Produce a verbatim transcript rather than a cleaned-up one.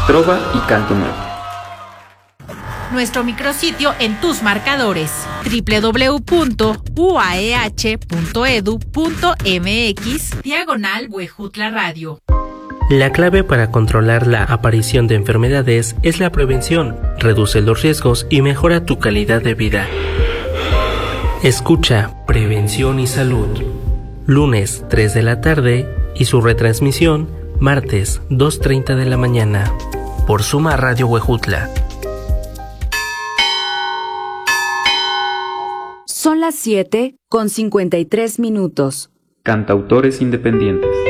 trova y canto nuevo. Nuestro micrositio en tus marcadores, doble u doble u doble u punto u a e h punto e d u punto m x diagonal Huejutla Radio. La clave para controlar la aparición de enfermedades es la prevención. Reduce los riesgos y mejora tu calidad de vida. Escucha Prevención y Salud. Lunes tres de la tarde y su retransmisión martes dos treinta de la mañana. Por Suma Radio Huejutla. Son las siete con cincuenta y tres minutos. Cantautores independientes.